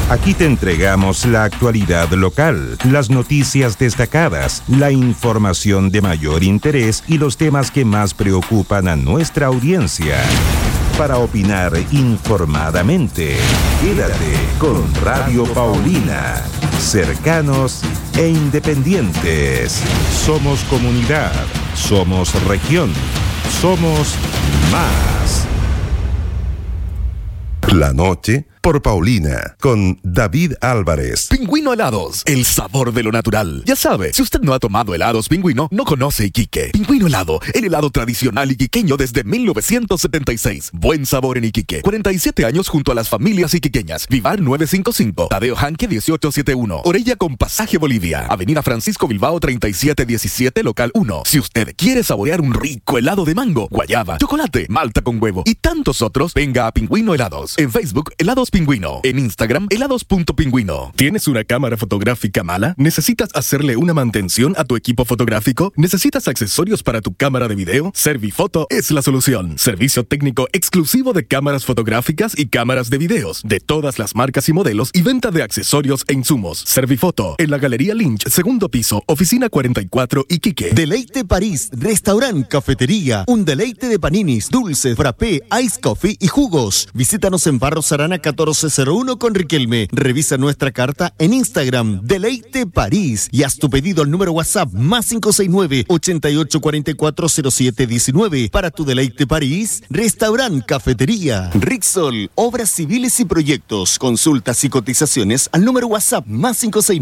Aquí te entregamos la actualidad local, las noticias destacadas, la información de mayor interés y los temas que más preocupan a nuestra audiencia. Para opinar informadamente, quédate con Radio Paulina. Cercanos e independientes. Somos comunidad, somos región, somos más. La noche por Paulina, con David Álvarez. Pingüino Helados, el sabor de lo natural. Ya sabe, si usted no ha tomado helados Pingüino, no conoce Iquique. Pingüino Helado, el helado tradicional iquiqueño desde 1976. Buen sabor en Iquique. 47 años junto a las familias iquiqueñas. Vivar 955, Tadeo Janque 1871, Orella con Pasaje Bolivia, Avenida Francisco Bilbao 3717, local 1. Si usted quiere saborear un rico helado de mango, guayaba, chocolate, malta con huevo y tantos otros, venga a Pingüino Helados. En Facebook, Helados Pingüino. En Instagram, helados.pingüino. ¿Tienes una cámara fotográfica mala? ¿Necesitas hacerle una mantención a tu equipo fotográfico? ¿Necesitas accesorios para tu cámara de video? Servifoto es la solución. Servicio técnico exclusivo de cámaras fotográficas y cámaras de videos, de todas las marcas y modelos, y venta de accesorios e insumos. Servifoto, en la Galería Lynch, segundo piso, oficina 44, Iquique. Deleite París, restaurante, cafetería, un deleite de paninis, dulces, frappé, ice coffee y jugos. Visítanos en Barros Arana 1401 con Riquelme. Revisa nuestra carta en Instagram, Deleite París, y haz tu pedido al número WhatsApp más 569-88440719. Para tu Deleite París, restaurante, cafetería. Rixol, obras civiles y proyectos. Consultas y cotizaciones al número WhatsApp más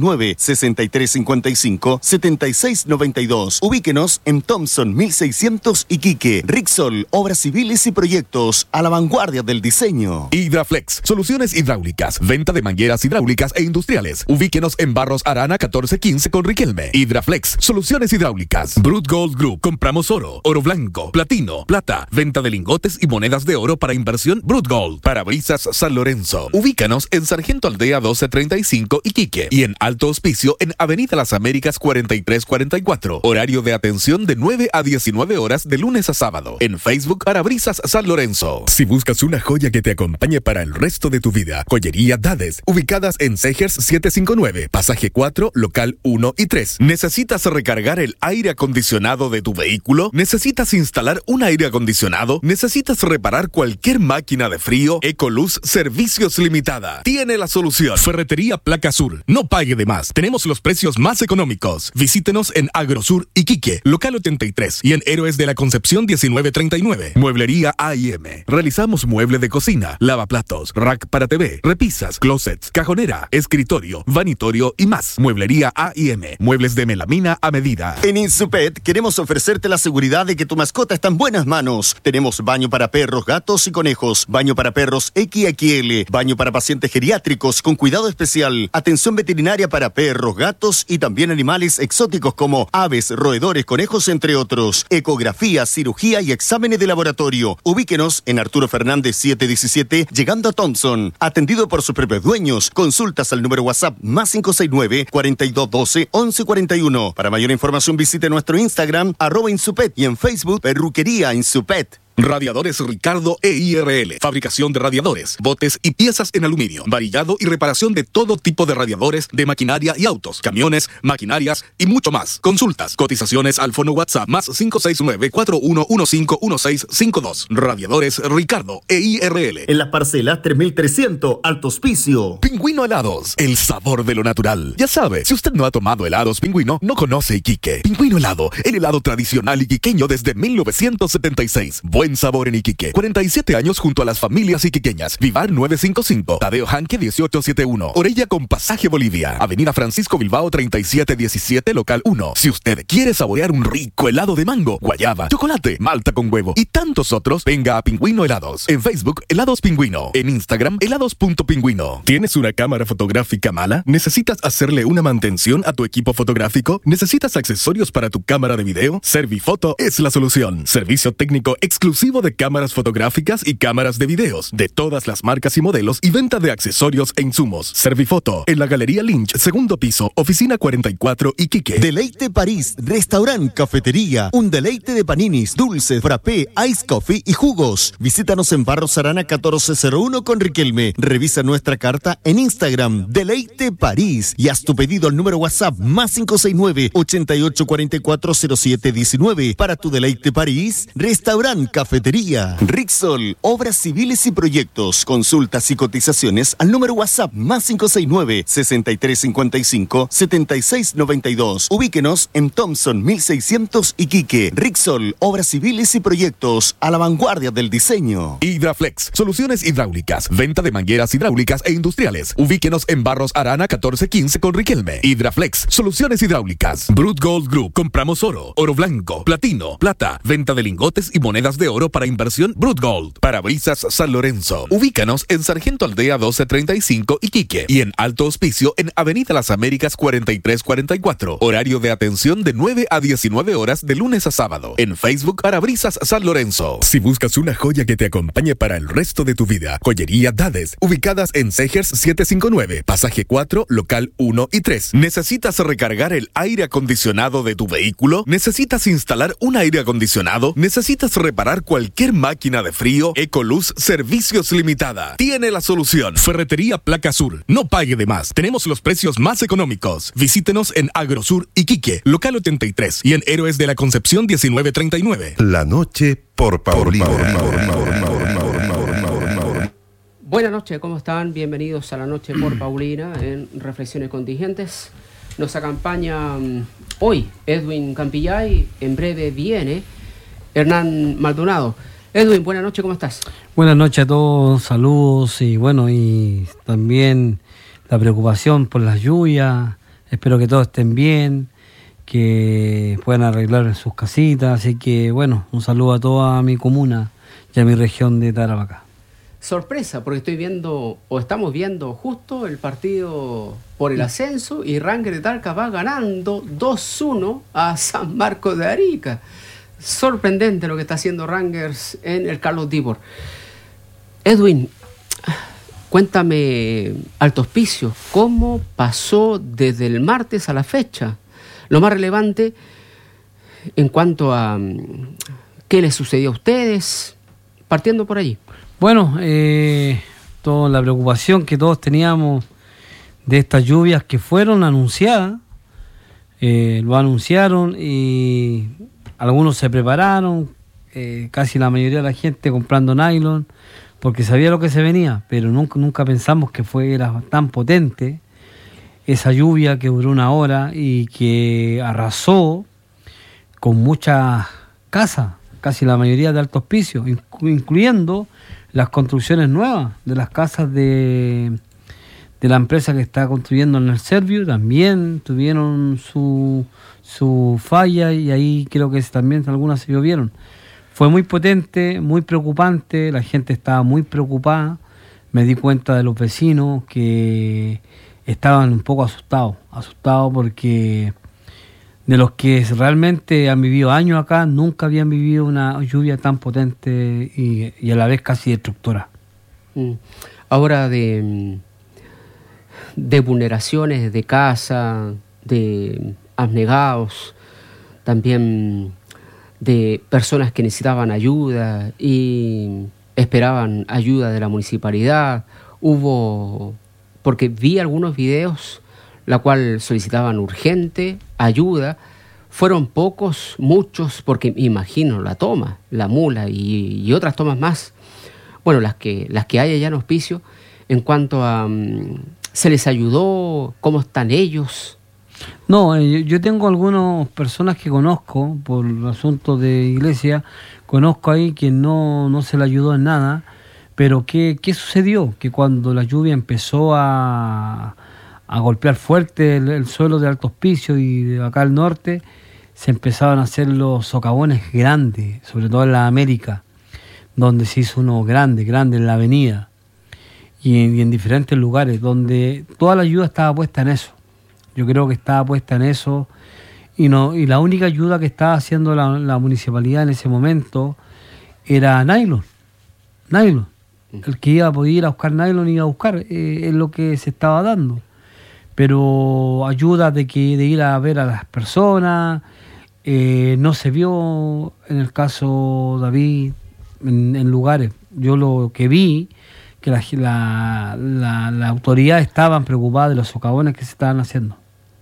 569-6355-7692. Ubíquenos en Thompson 1600 Iquique. Rixol, obras civiles y proyectos, a la vanguardia del diseño. Hidraflex, soluciones hidráulicas, venta de mangueras hidráulicas e industriales. Ubíquenos en Barros Arana 1415 con Riquelme. Hidraflex, soluciones hidráulicas. Brut Gold Group, compramos oro, oro blanco, platino, plata, venta de lingotes y monedas de oro para inversión Brut Gold. Parabrisas San Lorenzo. Ubícanos en Sargento Aldea 1235 Iquique y en Alto Hospicio en Avenida Las Américas 4344. Horario de atención de 9 a 19 horas de lunes a sábado. En Facebook, Parabrisas San Lorenzo. Si buscas una joya que te acompañe para el resto de tu vida, Joyería Dades, ubicadas en Segers 759, Pasaje 4, local 1 y 3. ¿Necesitas recargar el aire acondicionado de tu vehículo? ¿Necesitas instalar un aire acondicionado? ¿Necesitas reparar cualquier máquina de frío? Ecoluz Servicios Limitada tiene la solución. Ferretería Placa Sur. No pague de más. Tenemos los precios más económicos. Visítenos en Agrosur Iquique, local 83, y en Héroes de la Concepción 1939. Mueblería A&M. Realizamos mueble de cocina, lavaplatos, rack para TV, repisas, closets, cajonera, escritorio, vanitorio y más. Mueblería A&M. Muebles de melamina a medida. En Insupet queremos ofrecerte la seguridad de que tu mascota está en buenas manos. Tenemos baño para perros, gatos y conejos, baño para perros XXL, baño para pacientes geriátricos con cuidado especial, atención veterinaria para perros, gatos y también animales exóticos como aves, roedores, conejos, entre otros. Ecografía, cirugía y exámenes de laboratorio. Ubíquenos en Arturo Fernández 717, llegando a Thompson. Atendido por sus propios dueños. Consultas al número WhatsApp más 569-4212-1141. Para mayor información visite nuestro Instagram, @Insupet, y en Facebook, Perruquería Insupet. Radiadores Ricardo EIRL. Fabricación de radiadores, botes y piezas en aluminio. Varillado y reparación de todo tipo de radiadores, de maquinaria y autos, camiones, maquinarias y mucho más. Consultas, cotizaciones al fono WhatsApp más 569-4115-1652. Radiadores Ricardo EIRL. En las parcelas 3300, Alto Hospicio. Pingüino Helados, el sabor de lo natural. Ya sabe, si usted no ha tomado helados Pingüino, no conoce Iquique. Pingüino Helado, el helado tradicional iquiqueño desde 1976. Buen sabor en Iquique. 47 años junto a las familias iquiqueñas. Vivar 955, Tadeo Janque 1871, Orella con Pasaje Bolivia, Avenida Francisco Bilbao 3717, local 1. Si usted quiere saborear un rico helado de mango, guayaba, chocolate, malta con huevo y tantos otros, venga a Pingüino Helados. En Facebook, Helados Pingüino. En Instagram, helados.pingüino. ¿Tienes una cámara fotográfica mala? ¿Necesitas hacerle una mantención a tu equipo fotográfico? ¿Necesitas accesorios para tu cámara de video? Servifoto es la solución. Servicio técnico exclusivo exclusivo de cámaras fotográficas y cámaras de videos, de todas las marcas y modelos y venta de accesorios e insumos. Servifoto, en la Galería Lynch, segundo piso, oficina 44, Iquique. Deleite París, restaurante, cafetería, un deleite de paninis, dulces, frappé, ice coffee y jugos. Visítanos en Barros Arana 1401 con Riquelme. Revisa nuestra carta en Instagram, Deleite París, y haz tu pedido al número WhatsApp más 569-8844-0719 para tu Deleite París, restaurante, cafetería. Rixol, obras civiles y proyectos. Consultas y cotizaciones al número WhatsApp más 569-6355-7692. Ubíquenos en Thompson 1600 Iquique. Rixol, obras civiles y proyectos a la vanguardia del diseño. Hidraflex, soluciones hidráulicas, venta de mangueras hidráulicas e industriales. Ubíquenos en Barros Arana 1415 con Riquelme. Hidraflex, soluciones hidráulicas. Brut Gold Group, compramos oro, oro blanco, platino, plata, venta de lingotes y monedas de oro para inversión Brut Gold. Parabrisas San Lorenzo. Ubícanos en Sargento Aldea 1235 Iquique y en Alto Hospicio en Avenida Las Américas 4344. Horario de atención de 9 a 19 horas de lunes a sábado. En Facebook Parabrisas San Lorenzo. Si buscas una joya que te acompañe para el resto de tu vida, Joyería Dades, ubicadas en Segers 759, pasaje 4, local 1 y 3. ¿Necesitas recargar el aire acondicionado de tu vehículo? ¿Necesitas instalar un aire acondicionado? ¿Necesitas reparar cualquier máquina de frío? Ecoluz Servicios Limitada tiene la solución. Ferretería Placa Sur. No pague de más. Tenemos los precios más económicos. Visítenos en Agrosur Iquique, local 83, y en Héroes de la Concepción 1939. La noche por Paulina. Buenas noches, ¿cómo están? Bienvenidos a la noche por Paulina en Reflexiones Contingentes. Nos acompaña hoy Edwin Campillay, en breve viene Hernán Maldonado. Edwin, buenas noches, ¿cómo estás? Buenas noches a todos, saludos y bueno, y también la preocupación por las lluvias. Espero que todos estén bien, que puedan arreglar sus casitas, así que bueno, un saludo a toda mi comuna y a mi región de Tarapacá. Sorpresa, porque estamos viendo justo el partido por el ascenso y Rangers de Talca va ganando 2-1 a San Marcos de Arica. Sorprendente lo que está haciendo Rangers en el Carlos Dibor. Edwin, cuéntame, Alto Hospicio, ¿cómo pasó desde el martes a la fecha? Lo más relevante en cuanto a qué les sucedió a ustedes, partiendo por allí. Bueno, toda la preocupación que todos teníamos de estas lluvias que fueron anunciadas, lo anunciaron y algunos se prepararon, casi la mayoría de la gente comprando nylon, porque sabía lo que se venía, pero nunca pensamos que fuera tan potente esa lluvia que duró 1 hora y que arrasó con muchas casas, casi la mayoría de Alto Hospicio, incluyendo las construcciones nuevas de las casas de la empresa que está construyendo en el Servio. También tuvieron su falla y ahí creo que también algunas se llovieron. Fue muy potente, muy preocupante, la gente estaba muy preocupada. Me di cuenta de los vecinos que estaban un poco asustados porque de los que realmente han vivido años acá, nunca habían vivido una lluvia tan potente y a la vez casi destructora. Ahora de vulneraciones de casa, de abnegados, también de personas que necesitaban ayuda y esperaban ayuda de la municipalidad. Porque vi algunos videos la cual solicitaban urgente ayuda. Fueron pocos, muchos, porque imagino la toma, la mula y otras tomas más, bueno, las que hay allá en Hospicio, en cuanto a ¿se les ayudó? ¿Cómo están ellos? No, yo tengo algunas personas que conozco por asuntos de iglesia, conozco ahí que no se le ayudó en nada, pero ¿qué sucedió? Que cuando la lluvia empezó a golpear fuerte el suelo de Alto Hospicio y de acá al norte, se empezaban a hacer los socavones grandes, sobre todo en la América, donde se hizo uno grande en la avenida y en diferentes lugares, donde toda la ayuda estaba puesta en eso. Yo creo que estaba puesta en eso y la única ayuda que estaba haciendo la municipalidad en ese momento era nylon. El que iba a poder ir a buscar nylon iba a buscar, es lo que se estaba dando. Pero ayuda de ir a ver a las personas, no se vio en el caso David en lugares. Yo lo que vi, que la autoridad estaban preocupadas de los socavones que se estaban haciendo.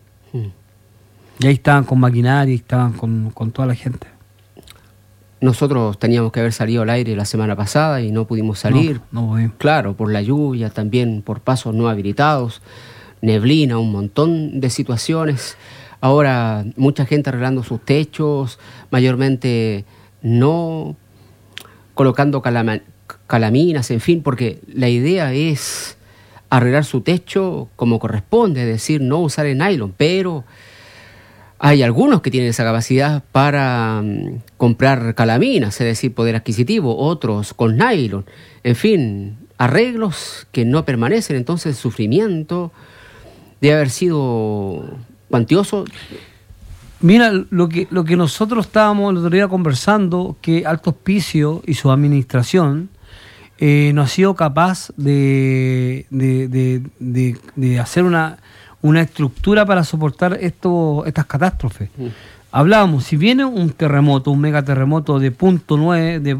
Y ahí estaban con maquinaria, estaban con toda la gente. Nosotros teníamos que haber salido al aire la semana pasada y no pudimos salir. No. Claro, por la lluvia, también por pasos no habilitados, neblina, un montón de situaciones. Ahora mucha gente arreglando sus techos, mayormente no colocando calaminas, en fin, porque la idea es arreglar su techo como corresponde, es decir, no usar el nylon, pero hay algunos que tienen esa capacidad para comprar calaminas, es decir, poder adquisitivo, otros con nylon, en fin, arreglos que no permanecen, entonces el sufrimiento debe haber sido cuantioso. Mira, lo que nosotros estábamos el otro día conversando, que Alto Hospicio y su administración no ha sido capaz de hacer una estructura para soportar estas catástrofes. Hablábamos, si viene un terremoto, un megaterremoto de 0.9, de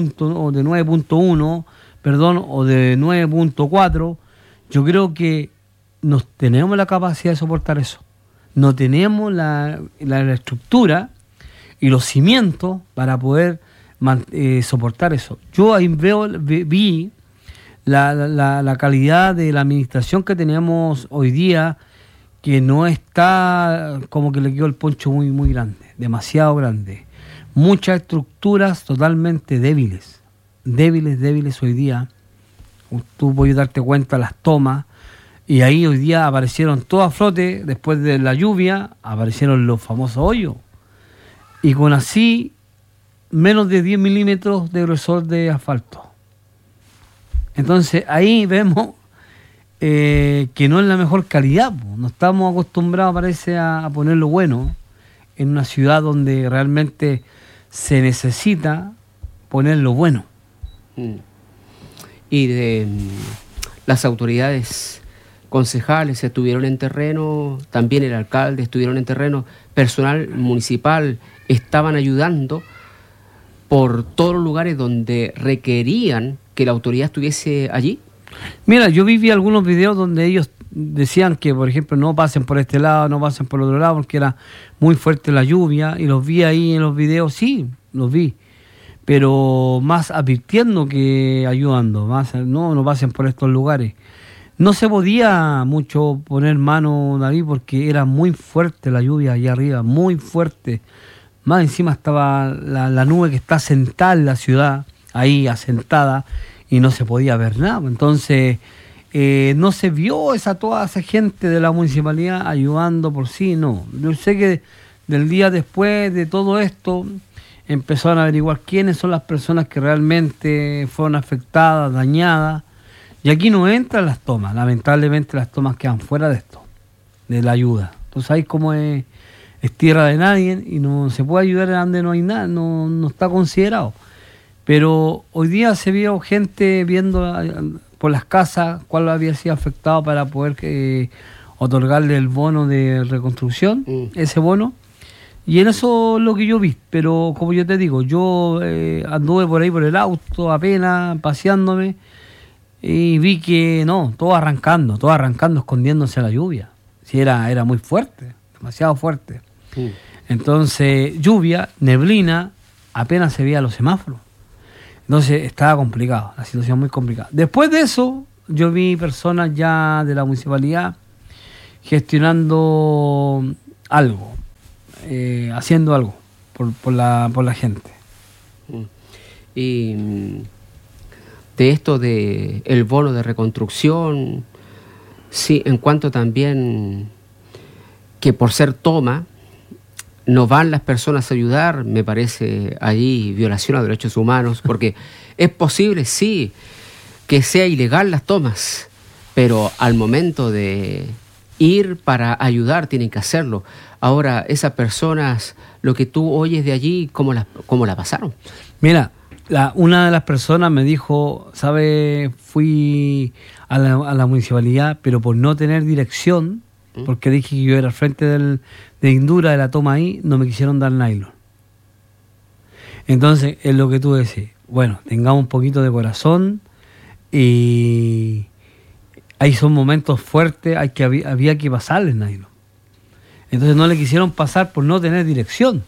9.1, o de 9.4, yo creo que tenemos la capacidad de soportar eso. No tenemos la estructura y los cimientos para poder soportar eso. Yo ahí vi la calidad de la administración que tenemos hoy día, que no está, como que le quedó el poncho muy, muy grande, demasiado grande. Muchas estructuras totalmente débiles hoy día. Tú puedes darte cuenta las tomas, y ahí hoy día aparecieron todo a flote, después de la lluvia, aparecieron los famosos hoyos. Y con así, menos de 10 milímetros de grosor de asfalto. Entonces ahí vemos que no es la mejor calidad. No estamos acostumbrados, parece, a poner lo bueno en una ciudad donde realmente se necesita poner lo bueno. Y de las autoridades concejales estuvieron en terreno, también el alcalde estuvieron en terreno, personal municipal estaban ayudando por todos los lugares donde requerían que la autoridad estuviese allí. Mira, yo vi algunos videos donde ellos decían que, por ejemplo, no pasen por este lado, no pasen por el otro lado, porque era muy fuerte la lluvia, y los vi ahí en los videos, sí, los vi, pero más advirtiendo que ayudando, más no pasen por estos lugares. No se podía mucho poner mano, David, porque era muy fuerte la lluvia allá arriba, muy fuerte. Más encima estaba la nube que está sentada en la ciudad, ahí asentada, y no se podía ver nada. Entonces, no se vio toda esa gente de la municipalidad ayudando por sí, no. Yo sé que del día después de todo esto, empezaron a averiguar quiénes son las personas que realmente fueron afectadas, dañadas. Y aquí no entran las tomas, lamentablemente las tomas quedan fuera de esto, de la ayuda. Entonces ahí como es tierra de nadie y no se puede ayudar donde no hay nada, no está considerado. Pero hoy día se vio gente viendo por las casas cuál había sido afectado para poder otorgarle el bono de reconstrucción, ese bono. Y en eso es lo que yo vi, pero como yo te digo, yo anduve por ahí por el auto apenas paseándome, y vi que no, todo arrancando, escondiéndose a la lluvia. Sí, era muy fuerte, demasiado fuerte. Entonces, lluvia, neblina, apenas se veía los semáforos. Entonces estaba complicado, la situación muy complicada. Después de eso, yo vi personas ya de la municipalidad gestionando algo, haciendo algo por la gente. Y de esto de el bono de reconstrucción, sí, en cuanto también que por ser toma no van las personas a ayudar, me parece ahí violación a derechos humanos, porque es posible, sí, que sea ilegal las tomas, pero al momento de ir para ayudar tienen que hacerlo. Ahora, esas personas, lo que tú oyes de allí, ¿cómo la pasaron? Mira, Una de las personas me dijo, ¿sabe? Fui a la municipalidad, pero por no tener dirección, porque dije que yo era al frente de Indura, de la toma ahí, no me quisieron dar nylon. Entonces, es lo que tú decís. Bueno, tengamos un poquito de corazón y ahí son momentos fuertes, había que pasarles nylon. Entonces no le quisieron pasar por no tener dirección.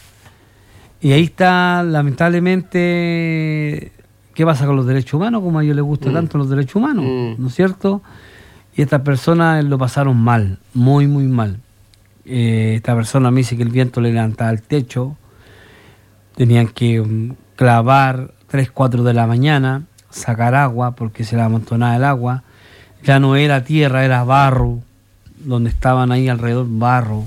Y ahí está, lamentablemente, ¿qué pasa con los derechos humanos? Como a ellos les gusta tanto los derechos humanos, ¿no es cierto? Y estas personas lo pasaron mal, muy, muy mal. Esta persona me dice que el viento le levantaba el techo, tenían que clavar 3, 4 de la mañana, sacar agua porque se le amontonaba el agua, ya no era tierra, era barro, donde estaban ahí alrededor barro.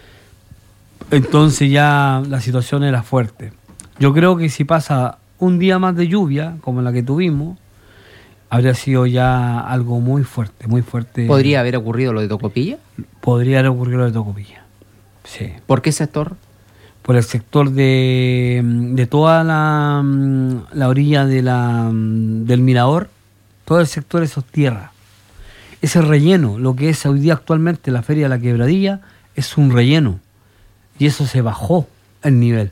Entonces ya la situación era fuerte. Yo creo que si pasa un día más de lluvia, como la que tuvimos, habría sido ya algo muy fuerte, muy fuerte. ¿Podría haber ocurrido lo de Tocopilla? Podría haber ocurrido lo de Tocopilla, sí. ¿Por qué sector? Por el sector de toda la orilla del Mirador, todo el sector eso es tierra. Ese relleno, lo que es hoy día actualmente la Feria de la Quebradilla, es un relleno. Y eso se bajó el nivel.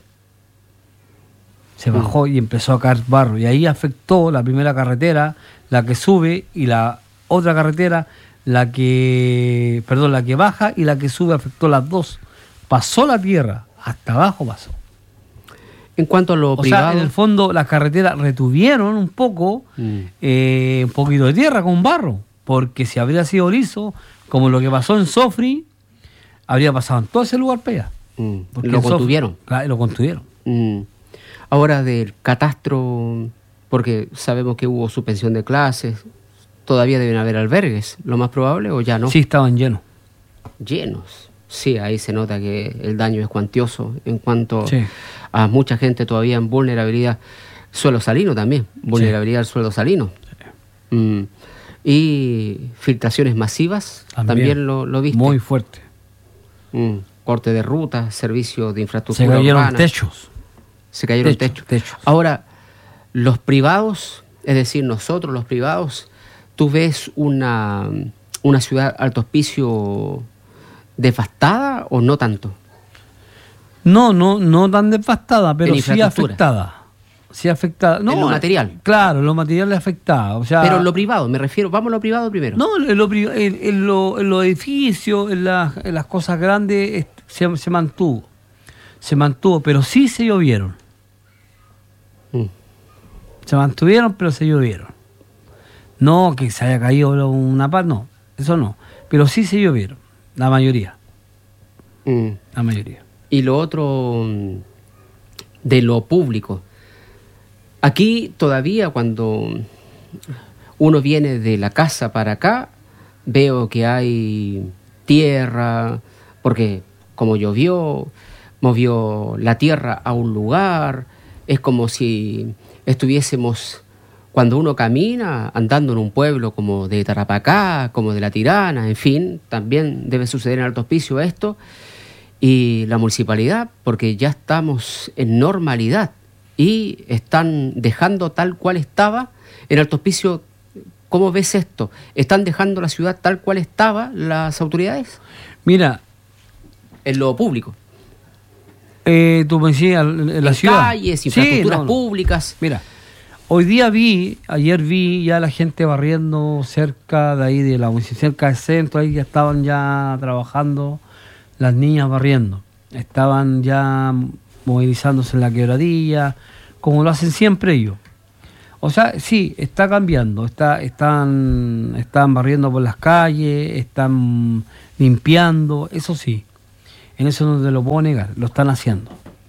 Se bajó y empezó a caer barro. Y ahí afectó la primera carretera, la que sube, y la otra carretera, la que baja y la que sube, afectó las dos. Pasó la tierra, hasta abajo pasó. En cuanto a lo privado... O sea, en el fondo las carreteras retuvieron un poco, un poquito de tierra con barro. Porque si habría sido liso, como lo que pasó en Sofri, habría pasado en todo ese lugar para allá. Lo contuvieron. Claro, lo contuvieron. Ahora del catastro, porque sabemos que hubo suspensión de clases, todavía deben haber albergues, lo más probable, o ya no. Sí, estaban llenos. Llenos. Sí, ahí se nota que el daño es cuantioso en cuanto a mucha gente todavía en vulnerabilidad. Suelo salino también, vulnerabilidad al suelo salino. Y filtraciones masivas, también lo viste. Muy fuerte. Corte de ruta, servicio de infraestructura Se cayeron urbana. techos. Se cayeron techos. Ahora, los privados, es decir, nosotros los privados, ¿tú ves una ciudad Alto Hospicio devastada o no tanto? No tan devastada, pero sí afectada. Sí afectada. No, en lo material. Claro, lo material es afectado. O sea, pero en lo privado, me refiero, vamos a lo privado primero. No, en los edificios, en las cosas grandes se mantuvo. Se mantuvo, pero sí se llovieron. Se mantuvieron, pero se llovieron. No que se haya caído una parte, no, eso no. Pero sí se llovieron, la mayoría. La mayoría. Y lo otro, de lo público. Aquí todavía cuando uno viene de la casa para acá, veo que hay tierra, porque como llovió, movió la tierra a un lugar, es como si estuviésemos, cuando uno camina, andando en un pueblo como de Tarapacá, como de La Tirana, en fin, también debe suceder en Alto Hospicio esto, y la municipalidad, porque ya estamos en normalidad, y están dejando tal cual estaba. En Alto Hospicio, ¿cómo ves esto? ¿Están dejando la ciudad tal cual estaba las autoridades? Mira, en lo público. Tú me decías, la ciudad. Calles, infraestructuras públicas. Mira, ayer vi ya la gente barriendo cerca de ahí de la municipalidad, cerca del centro, ahí ya estaban ya trabajando las niñas barriendo. Estaban ya movilizándose en la Quebradilla, como lo hacen siempre ellos. O sea, sí, está cambiando, están barriendo por las calles, están limpiando, eso sí, en eso no te lo puedo negar, lo están haciendo.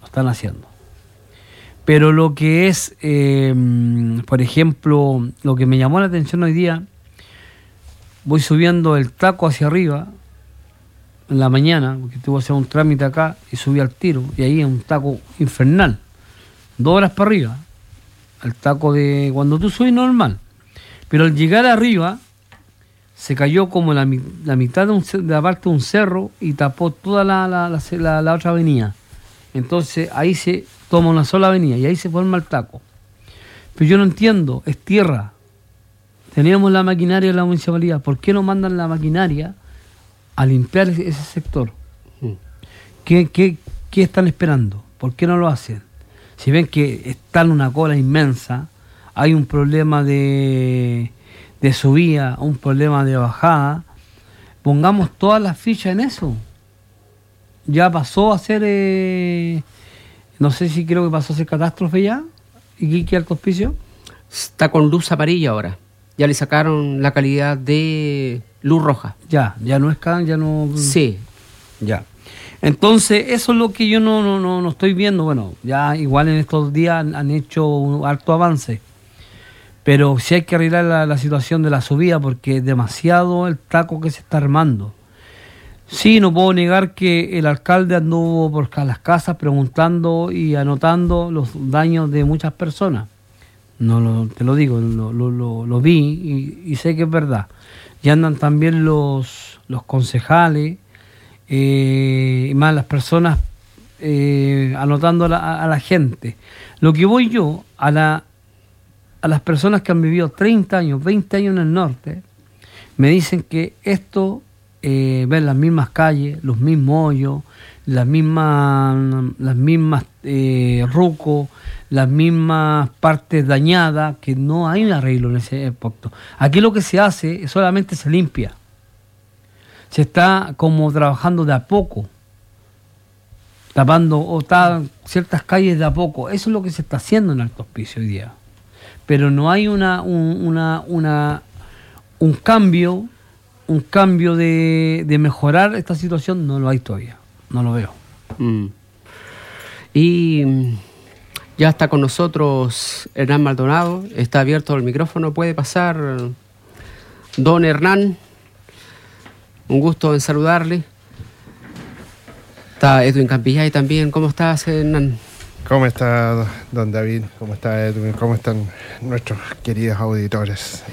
Pero lo que es, por ejemplo, lo que me llamó la atención hoy día, voy subiendo el taco hacia arriba, en la mañana, porque tuve que hacer un trámite acá y subí al tiro, y ahí es un taco infernal, 2 horas para arriba, el taco de cuando tú subes normal, pero al llegar arriba se cayó como la mitad de la parte de un cerro y tapó toda la otra avenida. Entonces ahí se toma una sola avenida y ahí se forma el taco. Pero yo no entiendo, es tierra. Teníamos la maquinaria de la municipalidad. ¿Por qué no mandan la maquinaria a limpiar ese sector? ¿Qué están esperando? ¿Por qué no lo hacen? Si ven que está en una cola inmensa, hay un problema de subida, un problema de bajada, pongamos todas las fichas en eso. Ya pasó a ser, no sé si creo que pasó a ser catástrofe ya, y qué Alto Hospicio. Está con luz amarilla ahora. Ya le sacaron la calidad de luz roja. Ya no es ya no. Sí. Ya. Entonces, eso es lo que yo no estoy viendo. Bueno, ya igual en estos días han hecho un alto avance. Pero sí hay que arreglar la situación de la subida porque es demasiado el taco que se está armando. Sí, no puedo negar que el alcalde anduvo por las casas preguntando y anotando los daños de muchas personas. Te lo digo, lo vi y sé que es verdad. Y andan también los concejales y más las personas anotando a la gente. Lo que voy yo a las personas que han vivido 30 años, 20 años en el norte, me dicen que esto, ven las mismas calles, los mismos hoyos, las mismas rucos, las mismas partes dañadas, que no hay un arreglo en ese aspecto. Aquí lo que se hace es solamente se limpia. Se está como trabajando de a poco, tapando ciertas calles de a poco. Eso es lo que se está haciendo en Alto Hospicio hoy día. Pero no hay un cambio de mejorar esta situación, no lo hay todavía, no lo veo. Y ya está con nosotros Hernán Maldonado, está abierto el micrófono, puede pasar don Hernán, un gusto en saludarle. Está Edwin Campillay también, ¿cómo estás, Hernán? ¿Cómo está don David? ¿Cómo está Edwin? ¿Cómo están nuestros queridos auditores?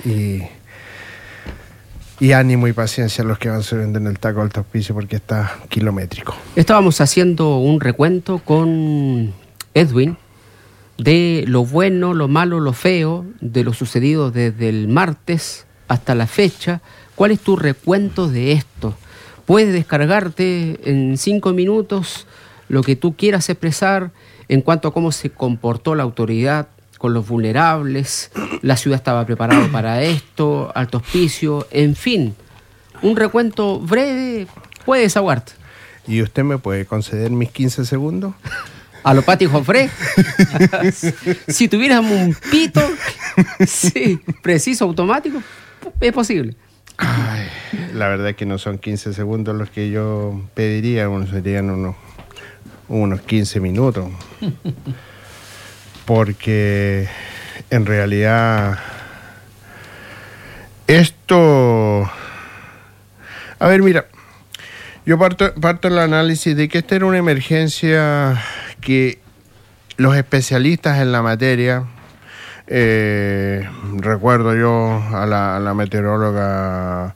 Y ánimo y paciencia a los que van subiendo en el taco Alto Hospicio porque está kilométrico. Estábamos haciendo un recuento con Edwin de lo bueno, lo malo, lo feo, de lo sucedido desde el martes hasta la fecha. ¿Cuál es tu recuento de esto? Puedes descargarte en 5 minutos lo que tú quieras expresar en cuanto a cómo se comportó la autoridad con los vulnerables, la ciudad estaba preparada para esto, Alto Hospicio, en fin, un recuento breve, puede desahogarte. ¿Y usted me puede conceder mis 15 segundos? A lo Pati Jofré. Si tuviéramos un pito, sí, preciso, automático, es posible. Ay, la verdad es que no son 15 segundos los que yo pediría, serían unos 15 minutos. Porque en realidad esto... A ver, mira, yo parto del análisis de que esta era una emergencia que los especialistas en la materia, recuerdo yo a la meteoróloga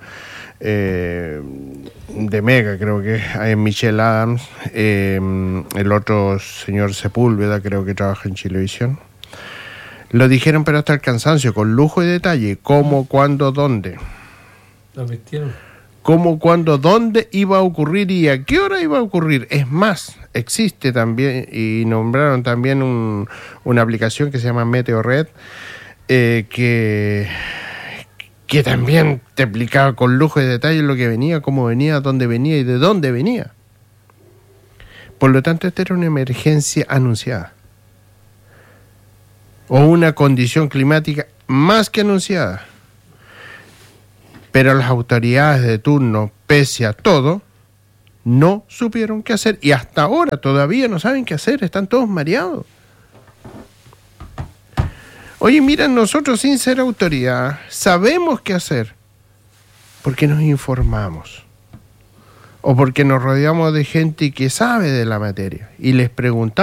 de Mega, creo que hay Michelle Adams, el otro señor Sepúlveda, creo que trabaja en Chilevisión, lo dijeron pero hasta el cansancio, con lujo y detalle, cómo, cuándo, dónde. Lo metieron. Cómo, cuándo, dónde iba a ocurrir y a qué hora iba a ocurrir. Es más, existe también, y nombraron también una aplicación que se llama Meteorred, que también te explicaba con lujo y detalle lo que venía, cómo venía, dónde venía y de dónde venía. Por lo tanto, esta era una emergencia anunciada. O una condición climática más que anunciada. Pero las autoridades de turno, pese a todo, no supieron qué hacer. Y hasta ahora todavía no saben qué hacer, están todos mareados. Oye, mira, nosotros sin ser autoridad sabemos qué hacer porque nos informamos o porque nos rodeamos de gente que sabe de la materia y les preguntamos